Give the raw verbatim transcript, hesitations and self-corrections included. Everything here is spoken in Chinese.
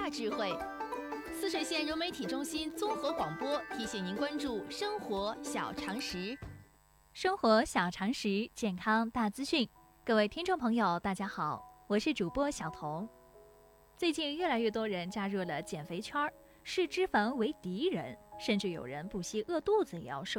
大智慧。泗水县融媒体中心综合广播提醒您关注生活小常识。 生活小常识，健康大资讯。各位听众朋友，大家好，我是主播小彤。最近越来越多人加入了减肥圈，视脂肪为敌人，甚至有人不惜饿肚子也要瘦